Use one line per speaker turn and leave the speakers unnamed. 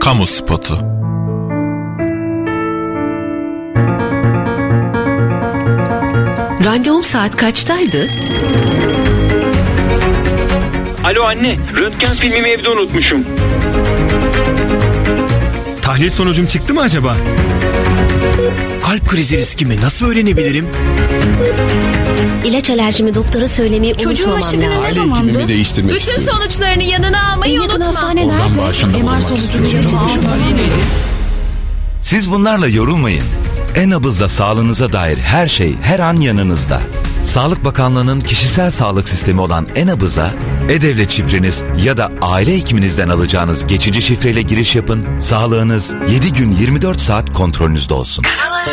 Kamu spotu.
Randevum saat kaçtaydı?
Alo anne, röntgen filmimi evde unutmuşum.
Tahlil sonucum çıktı mı acaba?
Kalp krizi riskimi nasıl öğrenebilirim?
İlaç alerjimi doktora söylemeyi unutmamam lazım.
Aile hekimimi değiştirmek
Bütün
istiyorum.
sonuçlarını yanına almayı unutma.
Hastane nerede? MR sonucunu yanıma almalıyım.
Siz bunlarla yorulmayın. En-Nabız'da sağlığınıza dair her şey her an yanınızda. Sağlık Bakanlığı'nın kişisel sağlık sistemi olan En-Nabız'a e-devlet şifreniz ya da aile hekiminizden alacağınız geçici şifreyle giriş yapın. Sağlığınız 7 gün 24 saat kontrolünüzde olsun.